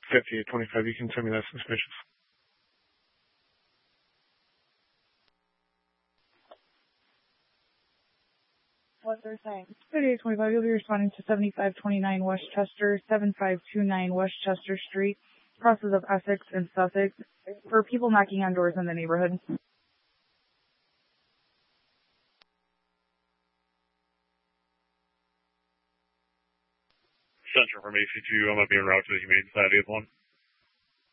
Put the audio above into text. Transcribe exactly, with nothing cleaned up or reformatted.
fifty-eight twenty-five. You can send me that suspicious. What they're saying. fifty-eight twenty-five, you'll be responding to seventy-five twenty-nine Westchester, seven five two nine Westchester Street, crosses of Essex and Sussex, for people knocking on doors in the neighborhood. Central from A C two, I'm going to be en route to the Humane Society of one.